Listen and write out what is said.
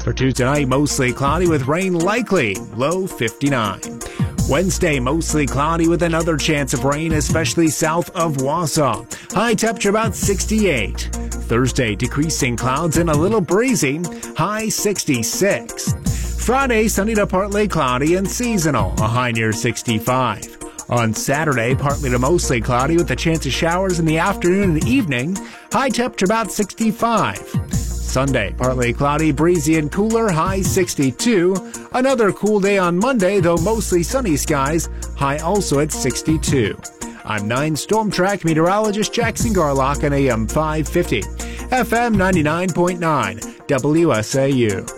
For Tuesday night, mostly cloudy with rain likely, low 59. Wednesday, mostly cloudy with another chance of rain, especially south of Wausau. High temperature about 68. Thursday, decreasing clouds and a little breezy, high 66. Friday, sunny to partly cloudy and seasonal, a high near 65. On Saturday, partly to mostly cloudy with a chance of showers in the afternoon and evening, high temperature about 65. Sunday, partly cloudy, breezy and cooler, high 62. Another cool day on Monday, though mostly sunny skies, high also at 62. I'm 9 Storm Track meteorologist Jackson Garlock on AM 550, FM 99.9, WSAU.